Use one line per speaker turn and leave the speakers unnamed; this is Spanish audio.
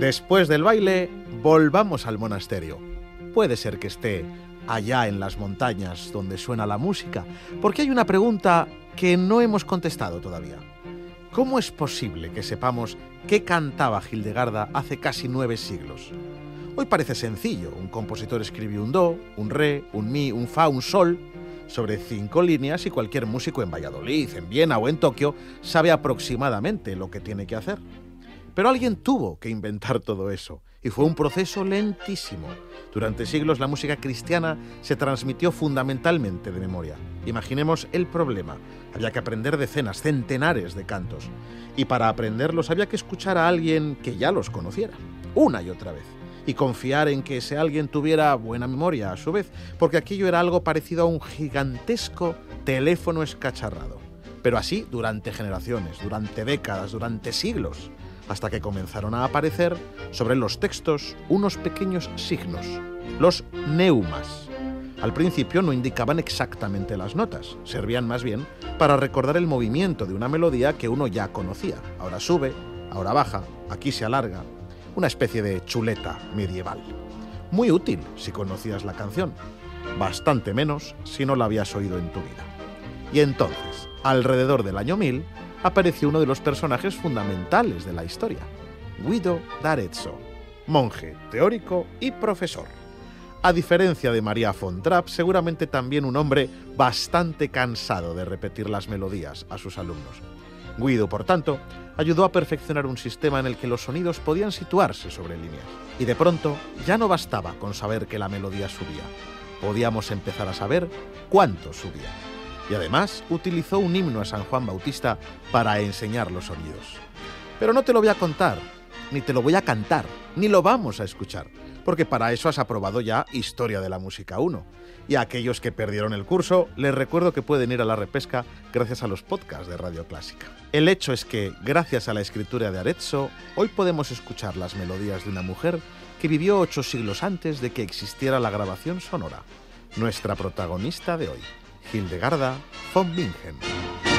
Después del baile, volvamos al monasterio. Puede ser que esté allá en las montañas donde suena la música, porque hay una pregunta que no hemos contestado todavía. ¿Cómo es posible que sepamos qué cantaba Hildegarda hace casi 9 siglos? Hoy parece sencillo. Un compositor escribió un do, un re, un mi, un fa, un sol, sobre 5 líneas, y cualquier músico en Valladolid, en Viena o en Tokio sabe aproximadamente lo que tiene que hacer. Pero alguien tuvo que inventar todo eso, y fue un proceso lentísimo. Durante siglos la música cristiana se transmitió fundamentalmente de memoria. Imaginemos el problema. Había que aprender decenas, centenares de cantos. Y para aprenderlos había que escuchar a alguien que ya los conociera, una y otra vez. Y confiar en que ese alguien tuviera buena memoria a su vez, porque aquello era algo parecido a un gigantesco teléfono escacharrado. Pero así durante generaciones, durante décadas, durante siglos, hasta que comenzaron a aparecer sobre los textos unos pequeños signos, los neumas. Al principio no indicaban exactamente las notas, servían más bien para recordar el movimiento de una melodía que uno ya conocía. Ahora sube, ahora baja, aquí se alarga. Una especie de chuleta medieval. Muy útil si conocías la canción, bastante menos si no la habías oído en tu vida. Y entonces, alrededor del año 1000, apareció uno de los personajes fundamentales de la historia, Guido d'Arezzo, monje, teórico y profesor. A diferencia de María von Trapp, seguramente también un hombre bastante cansado de repetir las melodías a sus alumnos. Guido, por tanto, ayudó a perfeccionar un sistema en el que los sonidos podían situarse sobre líneas. Y de pronto ya no bastaba con saber que la melodía subía. Podíamos empezar a saber cuánto subía. Y además utilizó un himno a San Juan Bautista para enseñar los sonidos. Pero no te lo voy a contar, ni te lo voy a cantar, ni lo vamos a escuchar, porque para eso has aprobado ya Historia de la Música 1. Y a aquellos que perdieron el curso, les recuerdo que pueden ir a la repesca gracias a los podcasts de Radio Clásica. El hecho es que, gracias a la escritura de Arezzo, hoy podemos escuchar las melodías de una mujer que vivió 8 siglos antes de que existiera la grabación sonora. Nuestra protagonista de hoy, Hildegarda von Bingen.